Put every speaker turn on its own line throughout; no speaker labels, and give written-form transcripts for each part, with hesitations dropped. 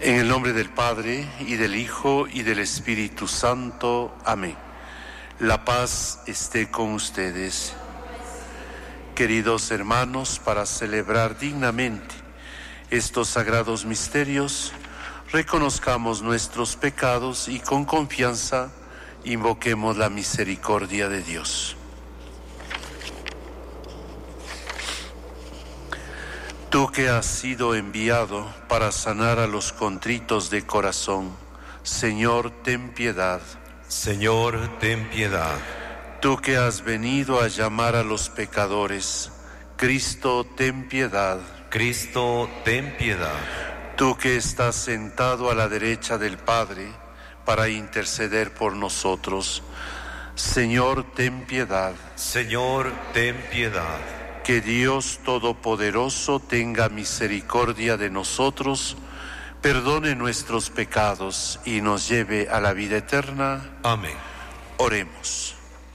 En el nombre del Padre, y del Hijo, y del Espíritu Santo. Amén. La paz esté con ustedes. Queridos hermanos, para celebrar dignamente estos sagrados misterios, reconozcamos nuestros pecados y con confianza invoquemos la misericordia de Dios. Tú que has sido enviado para sanar a los contritos de corazón, Señor, ten piedad.
Señor, ten piedad.
Tú que has venido a llamar a los pecadores, Cristo, ten piedad.
Cristo, ten piedad.
Tú que estás sentado a la derecha del Padre para interceder por nosotros, Señor, ten piedad.
Señor, ten piedad.
Que Dios Todopoderoso tenga misericordia de nosotros, perdone nuestros pecados y nos lleve a la vida eterna.
Amén.
Oremos.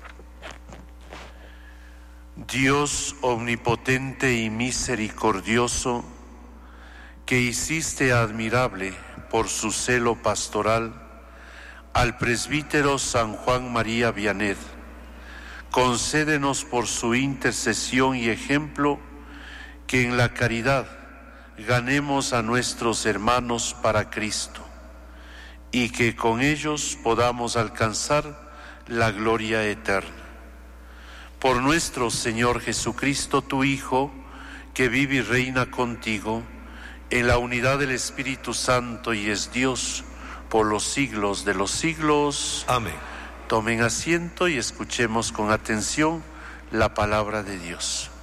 Dios omnipotente y misericordioso, que hiciste admirable por su celo pastoral al presbítero San Juan María Vianney, concédenos por su intercesión y ejemplo que en la caridad ganemos a nuestros hermanos para Cristo y que con ellos podamos alcanzar la gloria eterna. Por nuestro Señor Jesucristo, tu Hijo, que vive y reina contigo en la unidad del Espíritu Santo y es Dios por los siglos de los siglos.
Amén.
Tomen asiento y escuchemos con atención la palabra de Dios.